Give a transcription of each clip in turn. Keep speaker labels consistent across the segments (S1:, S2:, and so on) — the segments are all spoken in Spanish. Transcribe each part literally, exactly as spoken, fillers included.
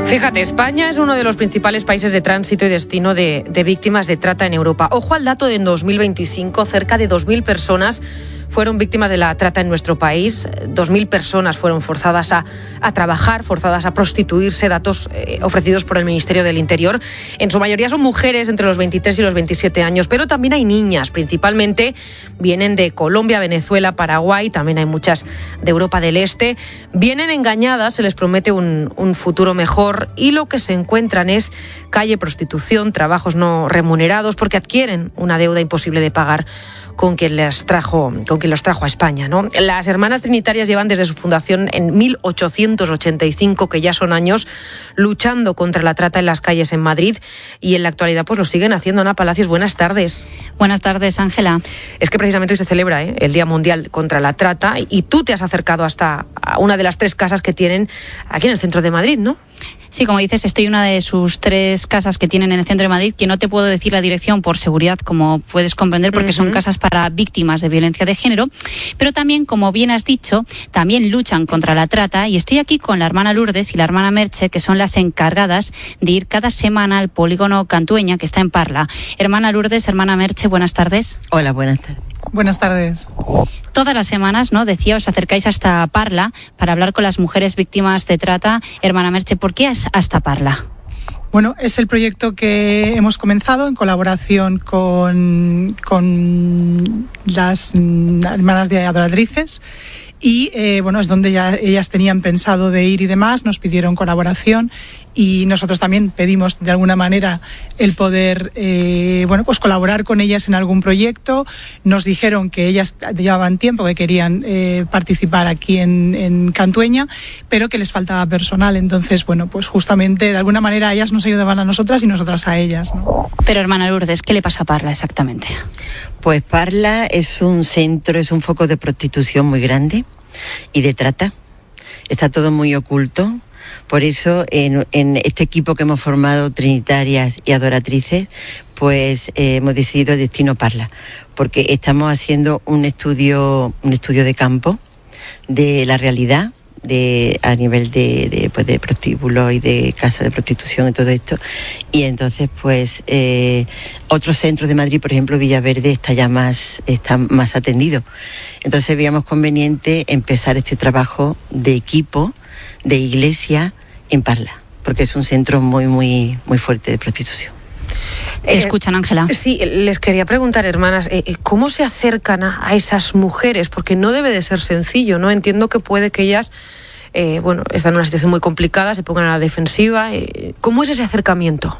S1: Fíjate, España es uno de los principales países de tránsito y destino de, de víctimas de trata en Europa. Ojo al dato de en dos mil veinticinco, cerca de dos mil personas fueron víctimas de la trata en nuestro país. dos mil personas fueron forzadas a, a trabajar, forzadas a prostituirse, datos eh, ofrecidos por el Ministerio del Interior. En su mayoría son mujeres entre los veintitrés y los veintisiete años, pero también hay niñas, principalmente vienen de Colombia, Venezuela, Paraguay, también hay muchas de Europa del Este. Vienen engañadas, se les promete un, un futuro mejor y lo que se encuentran es calle, prostitución, trabajos no remunerados, porque adquieren una deuda imposible de pagar con quien les trajo, con quien los trajo a España, ¿no? Las Hermanas Trinitarias llevan desde su fundación en mil ochocientos ochenta y cinco, que ya son años, luchando contra la trata en las calles en Madrid y en la actualidad pues lo siguen haciendo. Ana Palacios, buenas tardes.
S2: Buenas tardes, Ángela.
S1: Es que precisamente hoy se celebra ¿eh? el Día Mundial contra la Trata y tú te has acercado hasta a una de las tres casas que tienen aquí en el centro de Madrid, ¿no?
S2: Sí, como dices, estoy en una de sus tres casas que tienen en el centro de Madrid, que no te puedo decir la dirección por seguridad, como puedes comprender, porque uh-huh. son casas para víctimas de violencia de género, pero también, como bien has dicho, también luchan contra la trata, y estoy aquí con la hermana Lourdes y la hermana Merche, que son las encargadas de ir cada semana al polígono Cantueña, que está en Parla. Hermana Lourdes, hermana Merche, buenas tardes.
S3: Hola, buenas tardes.
S4: Buenas tardes.
S2: Todas las semanas, ¿no? Decía, os acercáis hasta Parla para hablar con las mujeres víctimas de trata. Hermana Merche, ¿por qué es hasta Parla?
S4: Bueno, es el proyecto que hemos comenzado en colaboración con, con las hermanas de adoratrices. Y eh, bueno, es donde ya ellas tenían pensado de ir y demás, nos pidieron colaboración y nosotros también pedimos de alguna manera el poder eh, bueno, pues colaborar con ellas en algún proyecto. Nos dijeron que ellas llevaban tiempo que querían eh, participar aquí en, en Cantueña, pero que les faltaba personal. Entonces, bueno, pues justamente de alguna manera ellas nos ayudaban a nosotras y nosotras a ellas, ¿no?
S2: Pero hermana Lourdes, ¿qué le pasa a Parla exactamente?
S3: Pues Parla es un centro, es un foco de prostitución muy grande y de trata. Está todo muy oculto. Por eso en, en este equipo que hemos formado, Trinitarias y Adoratrices, pues eh, hemos decidido el destino Parla, porque estamos haciendo un estudio, un estudio de campo de la realidad de a nivel de, de, pues de prostíbulos y de casas de prostitución y todo esto. Y entonces pues eh, otros centros de Madrid, por ejemplo Villaverde, está ya más, está más atendido. Entonces veíamos conveniente empezar este trabajo de equipo, de iglesia en Parla, porque es un centro muy, muy, muy fuerte de prostitución.
S2: ¿Te eh, escuchan, Ángela?
S1: Sí, les quería preguntar, hermanas, eh, ¿cómo se acercan a, a esas mujeres? Porque no debe de ser sencillo, ¿no? Entiendo que puede que ellas, eh, bueno, están en una situación muy complicada, se pongan a la defensiva. Eh, ¿Cómo es ese acercamiento?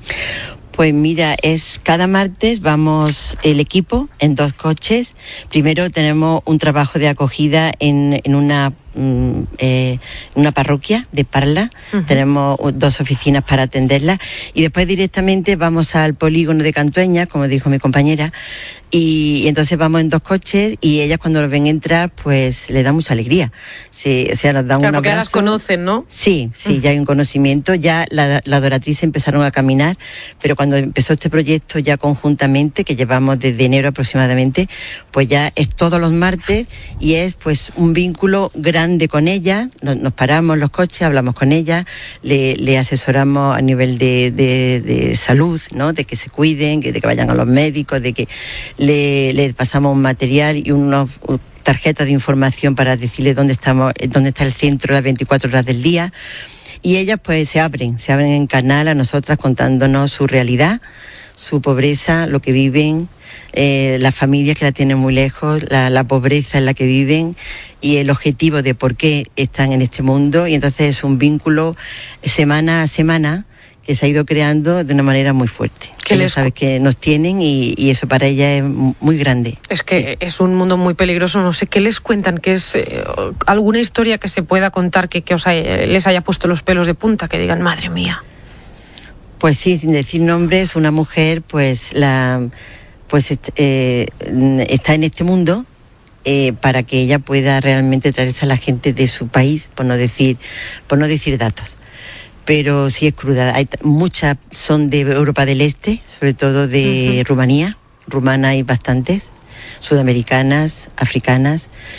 S3: Pues mira, es cada martes vamos el equipo en dos coches. Primero tenemos un trabajo de acogida en, en una Eh, una parroquia de Parla. Uh-huh. Tenemos dos oficinas para atenderla y después directamente vamos al polígono de Cantueña, como dijo mi compañera, y, y entonces vamos en dos coches y ellas cuando los ven entrar pues les da mucha alegría. Sí, o sea, nos dan
S1: claro,
S3: un abrazo.
S1: Porque las conocen, ¿no?
S3: Sí, sí,
S1: uh-huh.
S3: ya hay un conocimiento, ya la, la adoratriz empezaron a caminar, pero cuando empezó este proyecto ya conjuntamente, que llevamos desde enero aproximadamente, pues ya es todos los martes y es pues un vínculo grande con ella. Nos, nos paramos los coches, hablamos con ella, le, le asesoramos a nivel de, de, de salud, ¿no? De que se cuiden, que, de que vayan a los médicos, de que le, le pasamos un material y unos tarjetas de información para decirle dónde estamos, dónde está el centro las veinticuatro horas del día. Y ellas pues se abren, se abren en canal a nosotras contándonos su realidad, su pobreza, lo que viven, eh, las familias que la tienen muy lejos, la, la pobreza en la que viven y el objetivo de por qué están en este mundo. Y entonces es un vínculo semana a semana que se ha ido creando de una manera muy fuerte. Que les sabes que nos tienen y, y eso para ella es muy grande.
S1: Es que sí. Es un mundo muy peligroso. No sé qué les cuentan, que es eh, alguna historia que se pueda contar que, que os haya, les haya puesto los pelos de punta, que digan, madre mía.
S3: Pues sí, sin decir nombres, una mujer pues la pues eh, está en este mundo eh, para que ella pueda realmente traerse a la gente de su país, por no decir, por no decir datos. Pero sí es cruda. Hay muchas son de Europa del Este, sobre todo de uh-huh. Rumanía. Rumana hay bastantes, sudamericanas, africanas.